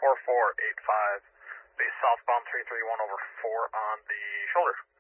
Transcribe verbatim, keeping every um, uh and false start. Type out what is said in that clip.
four four eight five, base southbound three three one over four on the shoulder.